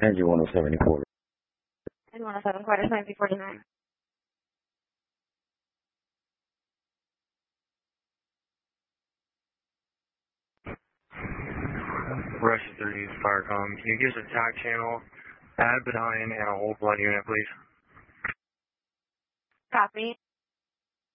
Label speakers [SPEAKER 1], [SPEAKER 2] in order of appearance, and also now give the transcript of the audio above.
[SPEAKER 1] Engine 107 quarter.
[SPEAKER 2] Engine 107 quarter, 1949.
[SPEAKER 3] Russia 3, Firecom. Can you give us a TAC channel, add battalion, and a whole blood unit, please?
[SPEAKER 2] Copy.